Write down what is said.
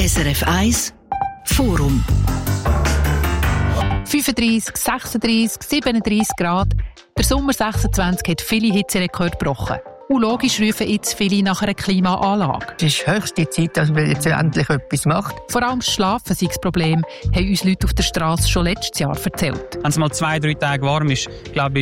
SRF 1 Forum. 35, 36, 37 Grad. Der Sommer 26 hat viele Hitzerekorde gebrochen. Und logisch rufen jetzt viele nach einer Klimaanlage. Es ist höchste Zeit, dass man jetzt endlich etwas macht. Vor allem das Schlafen sei das Problem, haben uns Leute auf der Straße schon letztes Jahr erzählt. Wenn es mal 2-3 Tage warm ist, glaube